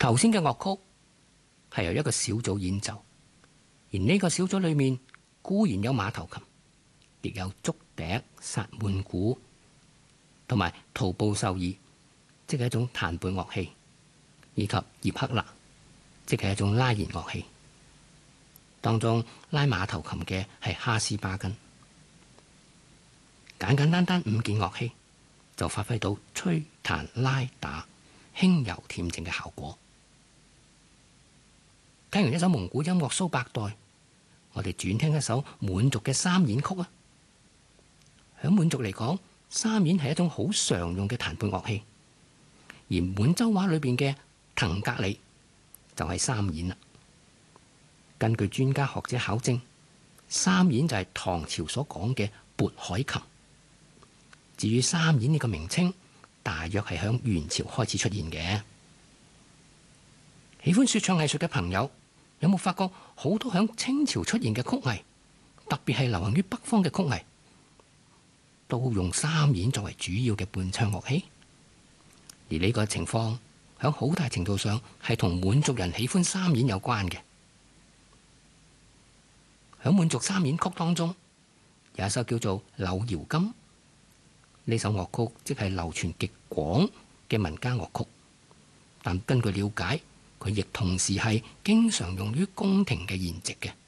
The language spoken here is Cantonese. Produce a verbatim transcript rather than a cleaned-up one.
頭先嘅樂曲係由一個小組演奏，而呢個小組裏面固然有馬頭琴，亦有竹笛、薩滿鼓同埋圖布秀爾，即係一種彈撥樂器，以及葉克勒，即係一種拉弦樂器。當中拉馬頭琴嘅係哈斯巴根。簡簡單單五件樂器就發揮到吹彈拉打輕柔恬靜嘅效果。聽完一首蒙古音樂蘇百代，我哋轉聽一首滿族嘅三弦曲啊。喺滿族嚟講，三弦係一種好常用嘅彈撥樂器，而滿洲話裏邊嘅騰格里就係三弦啦。根據專家學者考證，三弦就係唐朝所講嘅渤海琴。至於三弦呢個名稱，大約係響元朝開始出現嘅。喜歡說唱藝術嘅朋友，有冇發覺好多響清朝出現嘅曲藝，特別係流行於北方嘅曲藝，都用三弦作為主要嘅伴唱樂器？而呢個情況響好大程度上係同滿族人喜歡三弦有關嘅。響滿族三弦曲當中，有一首叫做《柳瑤金》，呢首樂曲即係流傳極廣嘅民間樂曲，但根據了解，佢亦同時係經常用於宮廷嘅筵席嘅。